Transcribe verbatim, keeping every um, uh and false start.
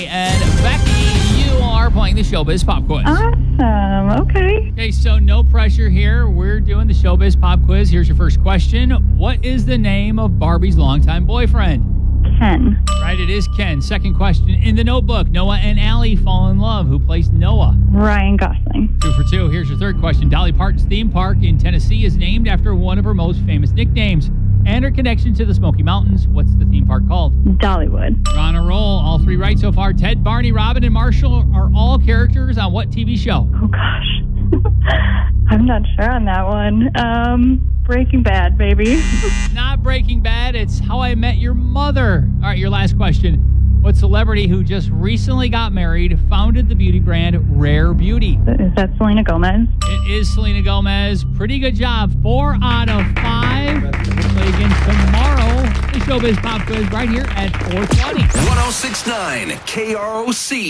And Becky, you are playing the Showbiz Pop Quiz. Awesome. Okay. Okay, so no pressure here. We're doing the Showbiz Pop Quiz. Here's your first question. What is the name of Barbie's longtime boyfriend? Ken. Right, it is Ken. Second question. In The Notebook, Noah and Allie fall in love. Who plays Noah? Ryan Gosling. Two for two. Here's your third question. Dolly Parton's theme park in Tennessee is named after one of her most famous nicknames and her connection to the Smoky Mountains. What's the theme park called? Dollywood. We're on a roll. All three right so far. Ted, Barney, Robin, and Marshall are all characters on what T V show? Oh, gosh. I'm not sure on that one. Um, Breaking Bad, baby. Not Breaking Bad. It's How I Met Your Mother. All right, your last question. What celebrity who just recently got married founded the beauty brand Rare Beauty? Is that Selena Gomez? It is Selena Gomez. Pretty good job. Four out of five. We'll play again tomorrow. The Showbiz Pop Quiz right here at four twenty. one oh six point nine K R O C.